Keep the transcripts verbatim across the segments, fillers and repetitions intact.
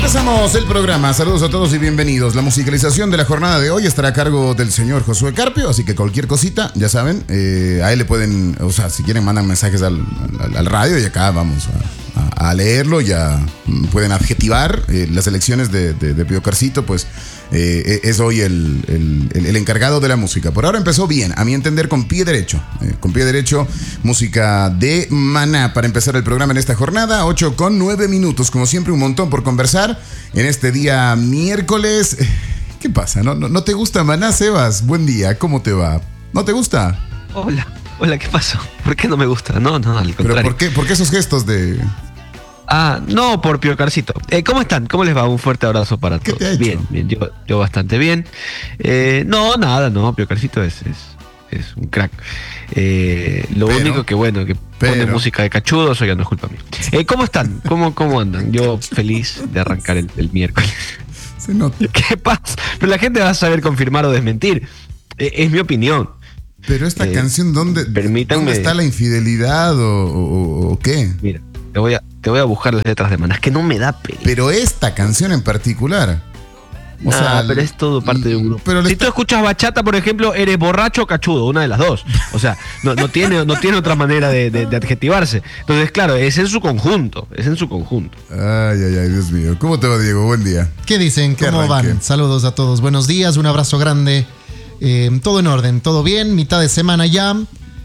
Empezamos el programa. Saludos a todos y bienvenidos. La musicalización de la jornada de hoy estará a cargo del señor Josué Carpio, así que cualquier cosita, ya saben, eh, a él le pueden, o sea, si quieren mandan mensajes al, al, al radio y acá vamos a, a, a leerlo, ya pueden adjetivar eh, las elecciones de, de, de Pío Carcito, pues eh, es hoy el, el, el encargado de la música. Por ahora empezó bien, a mi entender, con pie derecho. Eh, con pie derecho, música de Maná para empezar el programa en esta jornada. ocho con nueve minutos, como siempre, un montón por conversar en este día miércoles. ¿Qué pasa? ¿No, no, no te gusta Maná, Sebas? Buen día, ¿cómo te va? ¿No te gusta? Hola, hola, ¿qué pasó? ¿Por qué no me gusta? No, no, al contrario. ¿Pero por qué, por qué esos gestos de...? Ah, no, por Pío Carcito. Eh, ¿Cómo están? ¿Cómo les va? Un fuerte abrazo para ¿Qué todos. te ha hecho? Bien, bien, yo, yo bastante bien. Eh, no, nada, no, Pío Carcito es, es, es un crack. Eh, lo Pero, único que bueno, que pero. pone música de cachudo, eso ya no es culpa mía. Eh, ¿Cómo están? ¿Cómo, ¿Cómo andan? Yo feliz de arrancar el, el miércoles. Se nota. ¿Qué pasa? Pero la gente va a saber confirmar o desmentir. Eh, es mi opinión. Pero esta Eh, canción, ¿dónde, permítanme- ¿dónde está la infidelidad o, o, o qué? Mira, te voy a, te voy a buscar las letras de Maná. Es que no me da pena. Pero esta canción en particular. O Ah, sea, pero es todo parte de un grupo. pero le Si está- tú escuchas bachata, por ejemplo, eres borracho o cachudo, una de las dos. O sea, no, no, tiene, no tiene otra manera de, de- de adjetivarse. Entonces, claro, es en su conjunto. Es en su conjunto. Ay, ay, ay, Dios mío. ¿Cómo te va, Diego? Buen día. ¿Qué dicen? Qué ¿Cómo arranque. van? Saludos a todos. Buenos días, un abrazo grande. Eh, todo en orden, todo bien. Mitad de semana ya.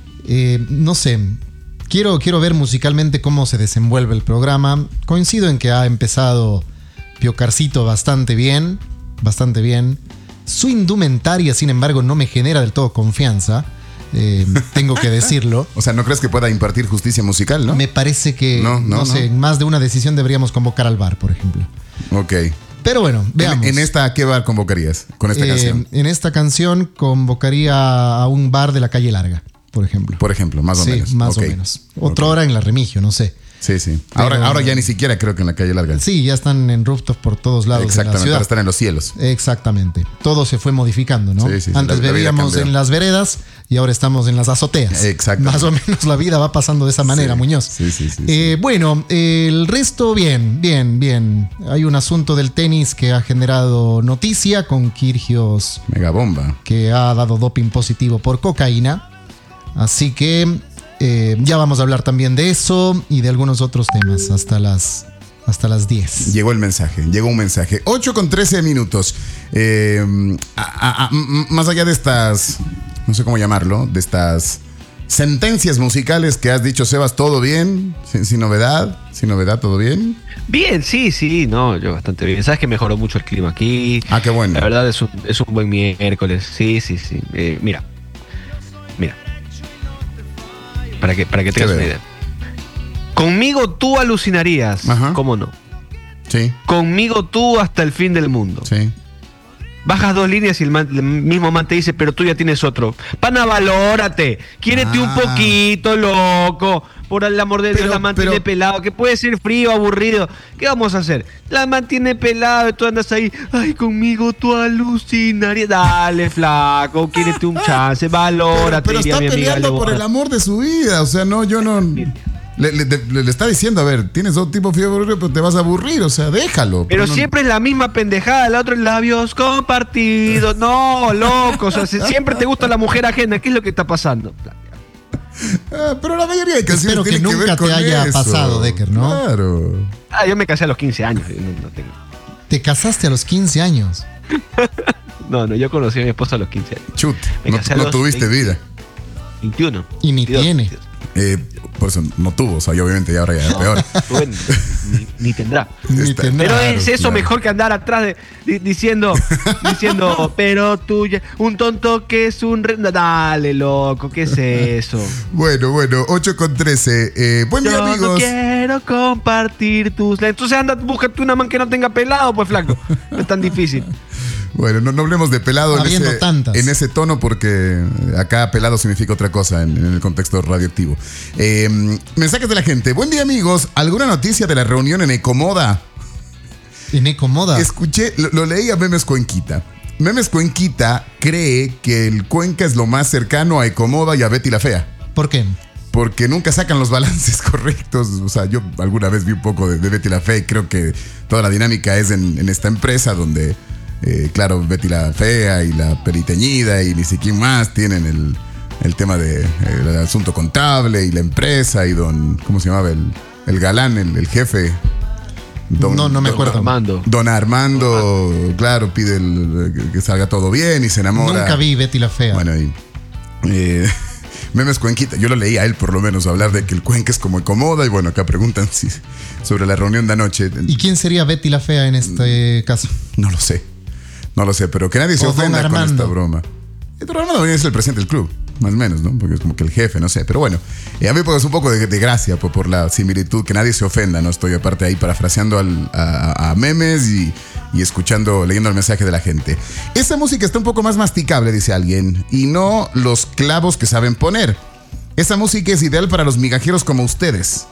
Eh, no sé. Quiero, quiero ver musicalmente cómo se desenvuelve el programa. Coincido en que ha empezado Pío Carcito bastante bien. Bastante bien. Su indumentaria, sin embargo, no me genera del todo confianza. Eh, tengo que decirlo. O sea, ¿no crees que pueda impartir justicia musical, no? Me parece que, No, no, no, sé, no. en más de una decisión deberíamos convocar al V A R, por ejemplo. Ok. Pero bueno, veamos. En, en esta, ¿a qué bar convocarías con esta Eh, canción? En esta canción convocaría a un bar de la calle Larga, por ejemplo. Por ejemplo, más o sí, menos. más Ok. o menos. Otra Ok. hora en la Remigio, no sé. Sí, sí. Pero- Ahora, ahora ya ni siquiera creo que en la calle larga. Sí, ya están en rooftops por todos lados de la Exactamente, ciudad. para estar en los cielos. Exactamente. Todo se fue modificando, ¿no? Sí, sí, sí, Antes la- la vida vivíamos cambió. en las veredas y ahora estamos en las azoteas. Exactamente. Más o menos la vida va pasando de esa manera, Sí, Muñoz. sí, sí, sí, Eh, bueno, eh, el resto bien, bien, bien. Hay un asunto del tenis que ha generado noticia con Kyrgios, Mega bomba. que ha dado doping positivo por cocaína. Así que eh, ya vamos a hablar también de eso y de algunos otros temas hasta las, hasta las diez. Llegó el mensaje, llegó un mensaje. ocho con trece minutos. Eh, a- a- a- m- más allá de estas, no sé cómo llamarlo, de estas sentencias musicales que has dicho, Sebas, ¿todo bien? ¿Sin, sin novedad? ¿Sin novedad? ¿Todo bien? Bien, sí, sí, no, yo bastante bien. Sabes que mejoró mucho el clima aquí. Ah, qué bueno. La verdad es un, es un buen miércoles. Sí, sí, sí. Eh, mira, mira. Para que, para que tengas ¿Qué una veo? idea. Conmigo tú alucinarías. Ajá. ¿Cómo no? Sí, Conmigo tú hasta el fin del mundo. sí. Bajas dos líneas y el, man- el mismo man te dice, pero tú ya tienes otro. Pana, valórate. Quiérete Ah. un poquito, loco. Por el amor de Dios, Pero- la mantiene pero- pelado. Que puede ser frío, aburrido. ¿Qué vamos a hacer? La mantiene pelado y tú andas ahí. Ay, conmigo tú alucinarías. Dale, flaco. Quiérete un chance. Valórate. Pero, pero diría está mi amiga peleando por Leona. el amor de su vida. O sea, no, yo no. Le, le- le- le está diciendo, a ver, tienes otro tipo de fiebre, pero te vas a aburrir. O sea, déjalo. Pero no- siempre es la misma pendejada, el otro en labios compartidos. No, loco. O sea, si- siempre te gusta la mujer ajena. ¿Qué es lo que está pasando? Ah, pero la mayoría de canciones Espero que tienen nunca ver te con haya eso. pasado, Decker, ¿no? Claro. Ah, yo me casé a los quince años. yo No, no, tengo- Te casaste a los quince años. no, no, yo conocí a mi esposa a los quince años. Chut, Me no, casé a no los tuviste veinte. vida. veintiuno. Y ni veintidós, tiene. veintidós. Eh, por eso no tuvo, o sea, y obviamente ya ahora ya es peor. Bueno, ni, ni tendrá. Ni Está- tendrá. Pero Claro, es eso claro. mejor que andar atrás de, di- diciendo, diciendo, pero tú, ya- un tonto que es un... re-". Dale, loco, ¿qué es eso? Bueno, bueno, ocho con trece. Eh, buen día, Yo no amigos. quiero compartir tus... Entonces anda, búscate una man que no tenga pelado, pues flaco. No es tan difícil. Bueno, no, no hablemos de pelado en Habiendo ese, tantas. en ese tono porque acá pelado significa otra cosa en, en el contexto radioactivo. Eh, mensajes de la gente. Buen día, amigos. ¿Alguna noticia de la reunión en Ecomoda? En Ecomoda. Escuché, lo, lo leí a Memes Cuenquita. Memes Cuenquita cree que el Cuenca es lo más cercano a Ecomoda y a Betty la Fea. ¿Por qué? porque nunca sacan los balances correctos. O sea, yo alguna vez vi un poco de, de Betty la Fea y creo que toda la dinámica es en, en esta empresa donde, eh, claro, Betty la Fea y la Periteñida y ni siquiera más tienen el, el tema del de, el asunto contable y la empresa y don, ¿cómo se llamaba? El, el galán, el, el jefe. Don, no, no me don, acuerdo. Armando. Don Armando, don, claro, pide el, que salga todo bien y se enamora. Nunca vi Betty la Fea. Bueno, y... Eh, Memes Cuenquita, yo lo leí a él por lo menos hablar de que el cuenca es como incomoda y bueno, acá preguntan si, sobre la reunión de anoche. ¿Y quién sería Betty la Fea en este caso? No lo sé, no lo sé, pero que nadie se O ofenda don con Armando. esta broma. Don Armando es el presidente del club, más o menos, ¿no? Porque es como que el jefe, no sé, pero bueno, eh, a mí me es un poco de, de gracia por, por la similitud, que nadie se ofenda, ¿no? Estoy aparte ahí parafraseando al, a, a memes y, y escuchando, leyendo el mensaje de la gente. Esta música está un poco más masticable, dice alguien, y no los clavos que saben poner. Esa música es ideal para los migajeros como ustedes.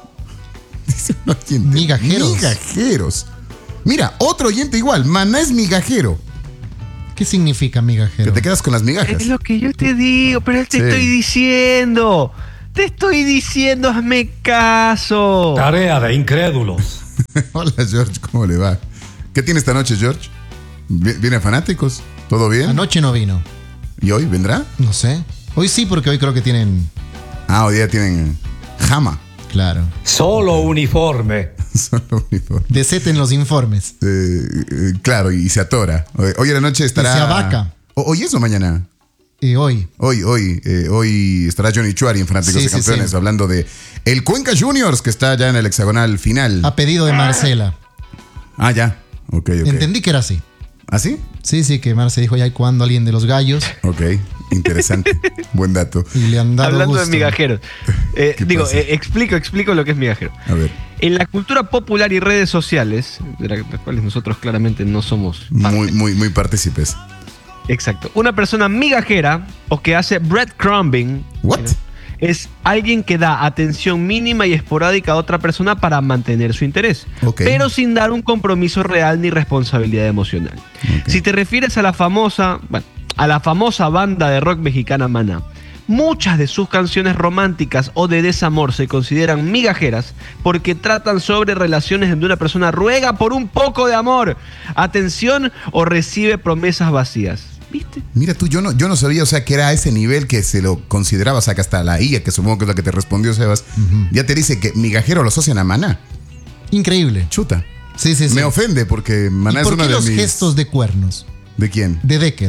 Dice un oyente. Migajeros. Migajeros. Mira, otro oyente igual, Maná es migajero. ¿Qué significa migajero? Que te quedas con las migajas. Es lo que yo te digo, pero te Sí. estoy diciendo. Te estoy diciendo, hazme caso. Tarea de incrédulos. Hola, George, ¿cómo le va? ¿Qué tiene esta noche, George? Vi- ¿Viene fanáticos? ¿Todo bien? Anoche no vino. ¿Y hoy vendrá? No sé. Hoy sí, porque hoy creo que tienen... Ah, hoy día tienen jama. Claro. Solo uniforme. Solo uniforme. Deseten los informes. Eh, eh, claro, y se atora. Hoy, hoy en la noche estará... se abaca. ¿O- ¿Hoy es o mañana? Y hoy. Hoy, hoy, eh, hoy estará Johnny Chuari en Fanáticos Sí, y sí, Campeones sí. hablando de el Cuenca Juniors, que está ya en el hexagonal final. A pedido de Marcela. Ah, ya. Ok, ok. Entendí que era así. ¿Ah, sí? Sí, sí, que Marce dijo ya cuando alguien de los gallos Ok, interesante. Buen dato. y le han dado Hablando gusto. de migajeros. Eh, ¿Qué digo, pasa? eh, explico, explico lo que es migajero. A ver. En la cultura popular y redes sociales, de las cuales nosotros claramente no somos parte. Muy, muy, muy partícipes. Exacto. Una persona migajera o que hace breadcrumbing What? ¿no? es alguien que da atención mínima y esporádica a otra persona para mantener su interés, Ok. pero sin dar un compromiso real ni responsabilidad emocional. Ok. Si te refieres a la famosa, bueno, a la famosa banda de rock mexicana Maná, muchas de sus canciones románticas o de desamor se consideran migajeras porque tratan sobre relaciones donde una persona ruega por un poco de amor, atención o recibe promesas vacías. ¿Viste? Mira tú, yo no, yo no sabía, o sea, que era a ese nivel que se lo consideraba, o sea, que hasta la I A, que supongo que es la que te respondió, Sebas, ya te dice que migajero lo asocian a Maná. Increíble. Chuta. Sí, sí, sí. Me ofende porque ¿Y Maná es por uno qué de los mis... gestos de cuernos? ¿De quién? De Decker.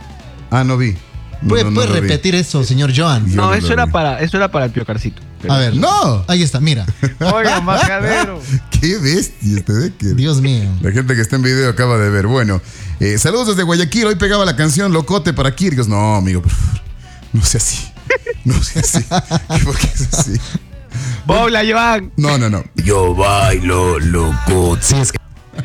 Ah, no vi. No, ¿Puede, no, no puede lo vi. repetir eso, señor Joan? Yo No, no eso lo era vi. para, eso era para el piocarcito. A ver. ¡No! Ahí está, mira. Oiga, majadero. ¡Qué bestia este Decker! Dios mío. La gente que está en video acaba de ver. Bueno, eh, saludos desde Guayaquil. Hoy pegaba la canción Locote para Kirgos. No, amigo, por favor. No sea así. No sea así. ¿Por qué es así? Hola, Joan. No, no, no. Yo bailo locote. Sí, es que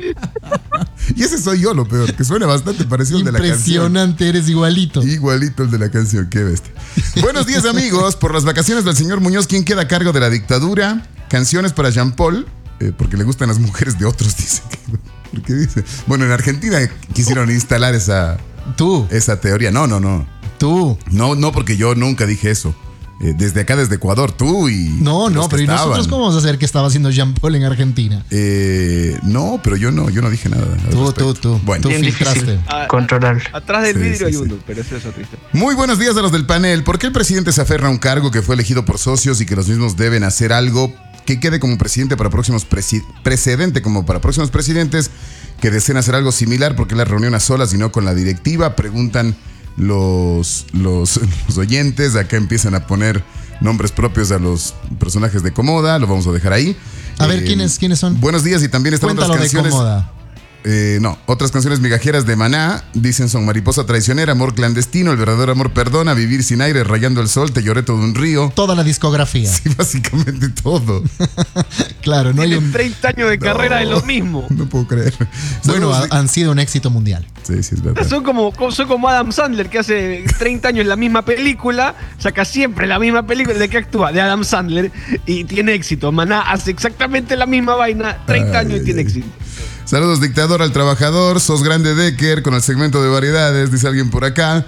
Y ese soy yo, lo peor, que suena bastante parecido al de la canción. impresionante, eres igualito. Igualito el de la canción, qué bestia. Buenos días, amigos. Por las vacaciones del señor Muñoz, ¿quién queda a cargo de la dictadura? Canciones para Jean Paul, eh, porque le gustan las mujeres de otros, dice. ¿Por qué dice? Bueno, en Argentina quisieron instalar esa, Tú, esa teoría. No, no, no. tú. No, no, porque yo nunca dije eso. Eh, desde acá, desde Ecuador, tú y. No, los no, que pero ¿y nosotros estaban. cómo vamos a hacer que estaba haciendo Jean Paul en Argentina? Eh, no, pero yo no, yo no dije nada. al Tú, respecto. tú, tú. Bueno. Tú Bien filtraste. difícil. Ah, Controlar. Atrás del Sí, vidrio sí, hay sí. uno, pero eso es otra historia. Muy buenos días a los del panel. ¿Por qué el presidente se aferra a un cargo que fue elegido por socios y que los mismos deben hacer algo que quede como presidente para próximos presi- precedente como para próximos presidentes que deseen hacer algo similar? ¿Por qué la reunión a solas y no con la directiva? Preguntan los, los, los oyentes. Acá empiezan a poner nombres propios a los personajes de Comoda. Lo vamos a dejar ahí. A ver, Eh, ¿quiénes, ¿quiénes son? Buenos días, y también están Cuéntalo otras de canciones. cómoda. Eh, no, otras canciones migajeras de Maná dicen son Mariposa Traicionera, Amor Clandestino, El Verdadero Amor Perdona, Vivir Sin Aire, Rayando el Sol, Te Lloré Todo un Río. Toda la discografía. Sí, básicamente todo. Claro, no hay Tiene un... treinta años de carrera de lo mismo. No puedo creer. Bueno, Saludos, ha- han sido un éxito mundial. sí, sí, es verdad. Son como, son como Adam Sandler, que hace treinta años la misma película, saca siempre la misma película. ¿De qué actúa? De Adam Sandler, y tiene éxito. Maná hace exactamente la misma vaina, treinta Ay, años y tiene ay. éxito. Saludos, dictador al trabajador. Sos grande Decker con el segmento de variedades, dice alguien por acá.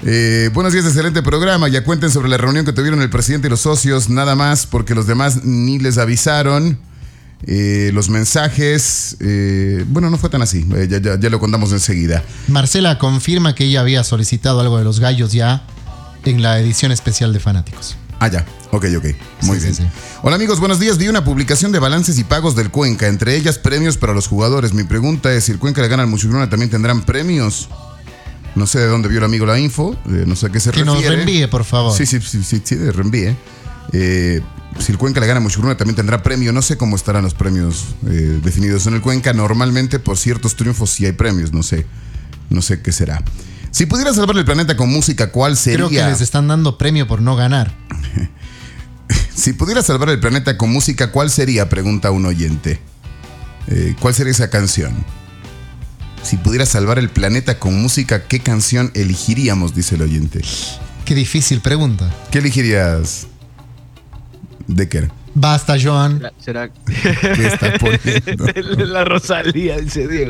Eh, buenos días, excelente programa. Ya cuenten sobre la reunión que tuvieron el presidente y los socios, nada más, porque los demás ni les avisaron. Eh, los mensajes, eh, bueno, no fue tan así, eh, ya, ya, ya lo contamos enseguida. Marcela confirma que ella había solicitado algo de los gallos ya en la edición especial de Fanáticos. Ah, ya, ok, ok, muy Sí, bien. sí, sí. Hola amigos, buenos días. Vi una publicación de balances y pagos del Cuenca, entre ellas premios para los jugadores. Mi pregunta es, si el Cuenca le gana al Muchugruna, ¿también tendrán premios? No sé de dónde vio el amigo la info, eh, no sé a qué se Que refiere. nos reenvíe, por favor. Sí, sí, sí, sí, sí, reenvíe. Eh, si el Cuenca le gana a Muchugruna, también tendrá premio. No sé cómo estarán los premios eh, definidos en el Cuenca. Normalmente por ciertos triunfos sí hay premios, no sé. No sé qué será. Si pudiera salvar el planeta con música, ¿cuál sería? Creo que les están dando premio por no ganar. Si pudiera salvar el planeta con música, ¿cuál sería? Pregunta un oyente. Eh, ¿Cuál sería esa canción? Si pudiera salvar el planeta con música, ¿qué canción elegiríamos? Dice el oyente. Qué difícil pregunta. ¿Qué elegirías, Decker? Basta, Joan. ¿Será? ¿Qué está poniendo? La Rosalía, dice Diego.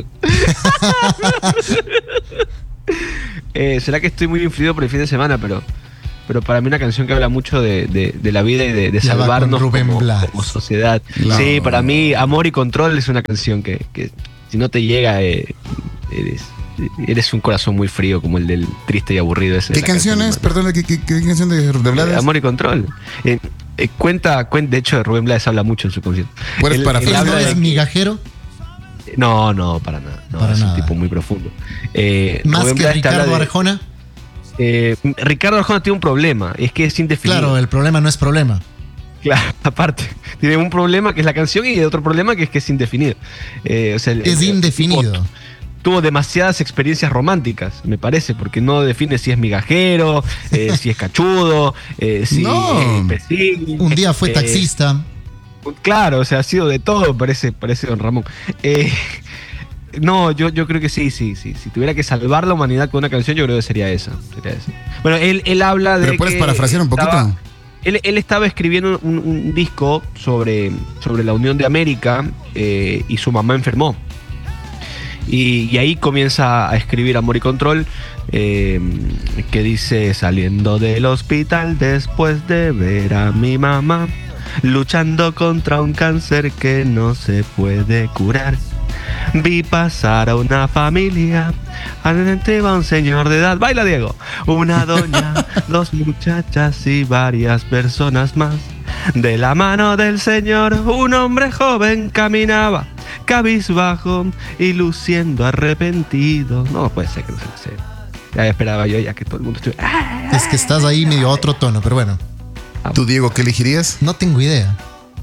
eh, ¿Será que estoy muy influido por el fin de semana? Pero, pero para mí una canción que habla mucho de, de, de la vida y de, de Ya va salvarnos con Rubén como, Blades. como sociedad. No. Sí, para mí Amor y Control es una canción que, que si no te llega, eh, eres, eres un corazón muy frío como el del triste y aburrido ese. de ¿Qué la canción es? Perdón, ¿qué, qué, qué canción de, de Blades? Eh, Amor y Control. Eh, eh, cuenta, cuenta, de hecho, Rubén Blades habla mucho en su concierto. ¿Puedes Él- parafrasear? él ¿Él no habla de es que- migajero? No, no, para nada. No, Para es nada. un tipo muy profundo. Eh, Más Rubén que Blades te habla Ricardo de- Arjona. eh, Ricardo Arjona tiene un problema, es que es indefinido. Claro, el problema no es problema. Claro, aparte, tiene un problema que es la canción y otro problema que es que es indefinido. Eh, o sea, el- Es el- indefinido. Tuvo, tuvo demasiadas experiencias románticas, me parece, porque no define si es migajero, eh, si es cachudo, eh, si No. es imbécil. Un día fue Eh, taxista. Claro, o sea, ha sido de todo, parece, parece don Ramón. Eh, no, yo, yo creo que sí, sí, sí. Si tuviera que salvar la humanidad con una canción, yo creo que sería esa. Sería esa. Bueno, él, él habla de. ¿Pero puedes que parafrasear un poquito? estaba- Él, él estaba escribiendo un, un disco sobre, sobre la Unión de América eh, y su mamá enfermó. Y, y ahí comienza a escribir Amor y Control, eh, que dice: saliendo del hospital después de ver a mi mamá, luchando contra un cáncer que no se puede curar. Vi pasar a una familia, adelante va un señor de edad, baila Diego, una doña, dos muchachas y varias personas más. De la mano del señor, un hombre joven caminaba, cabizbajo y luciendo arrepentido. No puede ser que no se la sepa. Ya esperaba yo ya que todo el mundo estuviera. ¡Ah! Es que estás ahí medio a otro tono, pero bueno, ¿Tú, Diego, qué elegirías? no tengo idea.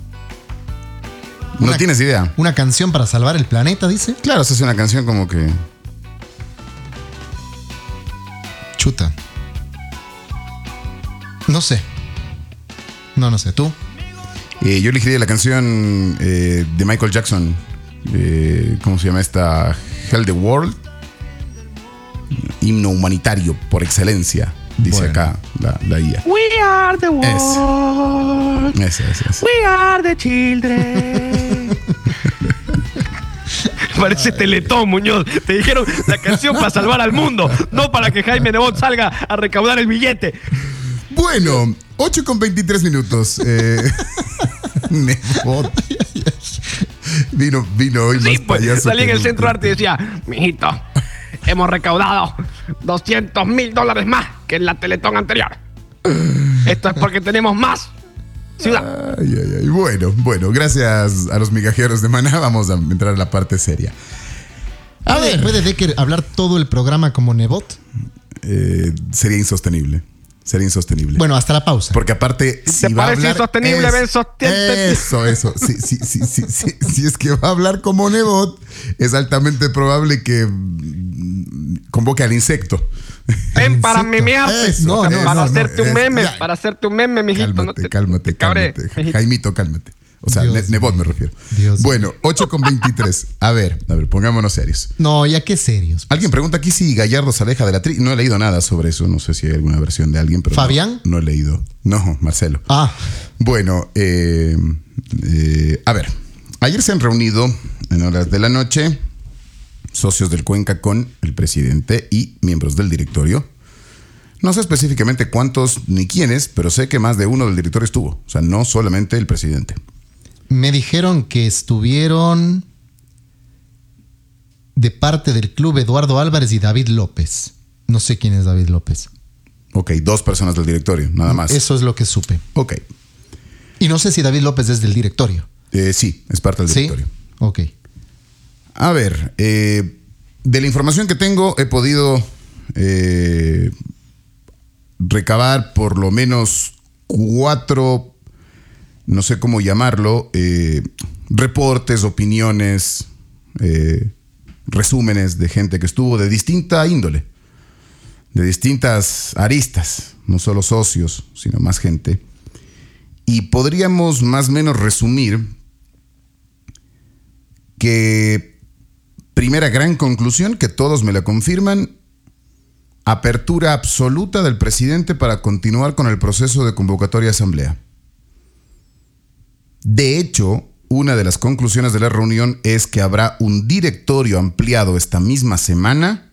No Una- tienes idea. ¿Una canción para salvar el planeta, dice? Claro, esa es una canción como que... Chuta. No sé. No, no sé. ¿Tú? Eh, yo elegiría la canción eh, de Michael Jackson. Eh, ¿Cómo se llama esta? Hell the World. Himno humanitario por excelencia, dice Bueno. acá la, la I A. We are the world. Ese, ese, ese. We are the children. Parece Teletón, Muñoz. Te dijeron la canción para salvar al mundo, no para que Jaime Nebot salga a recaudar el billete. Bueno, ocho con veintitrés minutos. Eh, Nebot. Vino, vino hoy Sí, más pues, payaso salí en que el nunca. centro de arte y decía: mijito, hemos recaudado doscientos mil dólares más que en la Teletón anterior. Esto es porque tenemos más ciudad. Ay, ay, ay. Bueno, bueno, gracias a los migajeros de Maná. Vamos a entrar a la parte seria. A ¿Puede, ver, ¿Puede Decker hablar todo el programa como Nebot? eh, sería insostenible. Sería insostenible. Bueno, hasta la pausa. Porque aparte, si ¿Te va a parece hablar, insostenible? Ven, sostiente. Eso, eso. Sí, sí, sí, sí, sí. Si es que va a hablar como Nebot, es altamente probable que mm, convoque al insecto. Ven para Insecto. memearte. Eso, No, O sea, no, para no, hacerte no, un es- meme, ya. para hacerte un meme, mijito. Cálmate, no te- cálmate, te cabré, cálmate. mijito. Jaimito, cálmate. O sea, Dios Ne- mío. Nebot me refiero. Dios bueno, ocho con veintitrés. A ver, a ver, pongámonos serios. No, ya qué serios. Alguien pregunta aquí si Gallardo se aleja de la tri. No he leído nada sobre eso. No sé si hay alguna versión de alguien, pero. ¿Fabián? No, no he leído. No, Marcelo. Ah, Bueno, eh, eh, a ver. Ayer se han reunido en horas de la noche socios del Cuenca con el presidente y miembros del directorio. No sé específicamente cuántos ni quiénes, pero sé que más de uno del directorio estuvo. O sea, no solamente el presidente. Me dijeron que estuvieron de parte del club Eduardo Álvarez y David López. No sé quién es David López. Ok, dos personas del directorio, nada más. Eso es lo que supe. Ok. Y no sé si David López es del directorio. Eh, sí, es parte del ¿Sí? directorio. Ok. A ver, eh, de la información que tengo he podido eh, recabar por lo menos cuatro, no sé cómo llamarlo, eh, reportes, opiniones, eh, resúmenes de gente que estuvo de distinta índole, de distintas aristas, no solo socios, sino más gente. Y podríamos más o menos resumir que, primera gran conclusión, que todos me la confirman, apertura absoluta del presidente para continuar con el proceso de convocatoria de asamblea. De hecho, una de las conclusiones de la reunión es que habrá un directorio ampliado esta misma semana,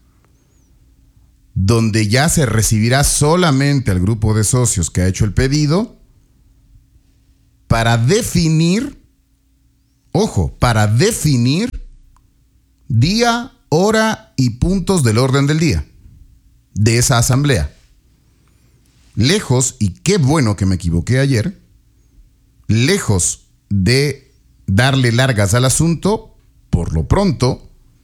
donde ya se recibirá solamente al grupo de socios que ha hecho el pedido para definir, ojo, para definir día, hora y puntos del orden del día de esa asamblea. Lejos, y qué bueno que me equivoqué ayer, lejos de darle largas al asunto, por lo pronto,